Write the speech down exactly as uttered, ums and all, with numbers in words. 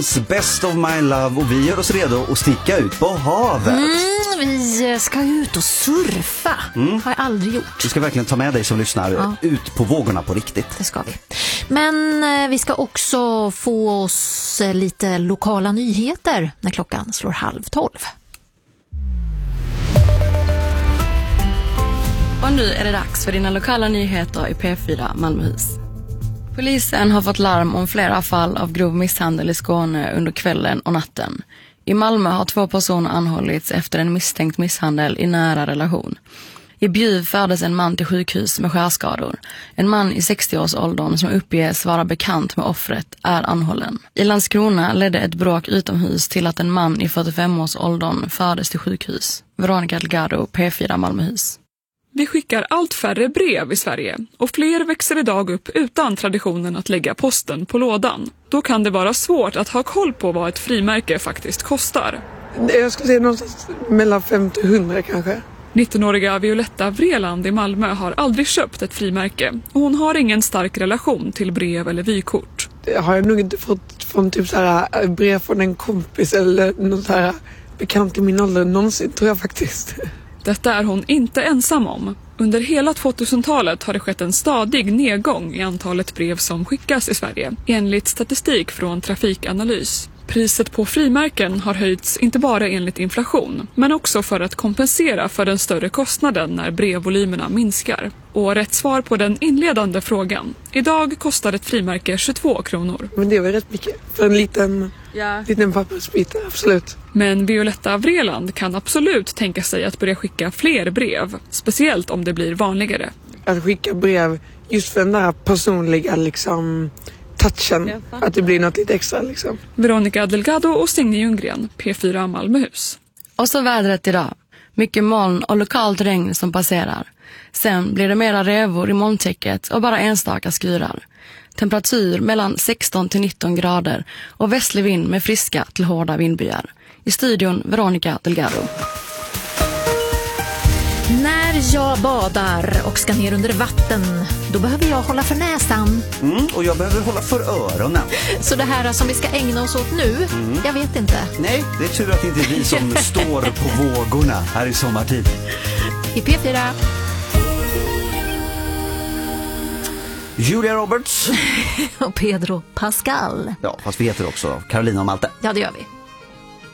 Best of my love, och vi gör oss redo att sticka ut på havet. Mm, vi ska ut och surfa. Mm. Har jag aldrig gjort. Vi ska verkligen ta med dig som lyssnar ja. ut på vågorna på riktigt. Det ska vi. Men eh, vi ska också få oss eh, lite lokala nyheter när klockan slår halv tolv. Och nu är det dags för dina lokala nyheter i P fyra Malmöhus. Polisen har fått larm om flera fall av grov misshandel i Skåne under kvällen och natten. I Malmö har två personer anhållits efter en misstänkt misshandel i nära relation. I Bjuv fördes en man till sjukhus med skärskador. En man i sextio-årsåldern som uppges vara bekant med offret är anhållen. I Landskrona ledde ett bråk utomhus till att en man i fyrtiofem-årsåldern fördes till sjukhus. Veronica Delgado, P fyra Malmöhus. Vi skickar allt färre brev i Sverige och fler växer idag upp utan traditionen att lägga posten på lådan. Då kan det vara svårt att ha koll på vad ett frimärke faktiskt kostar. Jag skulle säga någonstans mellan femtio och hundra kanske. nittonåriga Violetta Vreeland i Malmö har aldrig köpt ett frimärke och hon har ingen stark relation till brev eller vykort. Det har jag nog inte fått från typ så här brev från en kompis eller något så här bekant i min ålder någonsin, tror jag faktiskt. Detta är hon inte ensam om. Under hela tvåtusentalet har det skett en stadig nedgång i antalet brev som skickas i Sverige, enligt statistik från Trafikanalys. Priset på frimärken har höjts inte bara enligt inflation, men också för att kompensera för den större kostnaden när brevvolymerna minskar. Och rätt svar på den inledande frågan. Idag kostar ett frimärke tjugotvå kronor. Men det var rätt mycket för en liten, ja. liten pappersbit, absolut. Men Violetta Vreeland kan absolut tänka sig att börja skicka fler brev, speciellt om det blir vanligare. Att skicka brev just för den där personliga liksom touchen, att det blir något lite extra liksom. Veronica Delgado och Signe Ljunggren, P fyra Malmöhus. Och så vädret idag. Mycket moln och lokalt regn som passerar. Sen blir det mera revor i molntäcket och bara enstaka skurar. Temperatur mellan sexton till nitton grader och västlig vind med friska till hårda vindbyar. I studion Veronica Delgado. När jag badar och ska ner under vatten, då behöver jag hålla för näsan. Mm, och jag behöver hålla för öronen. Så det här som vi ska ägna oss åt nu, mm. jag vet inte. Nej, det är tur att det inte är vi som står på vågorna här i sommartid. I P fyra. Julia Roberts. Och Pedro Pascal. Ja, fast vi heter också Carolina och Malte. Ja, det gör vi.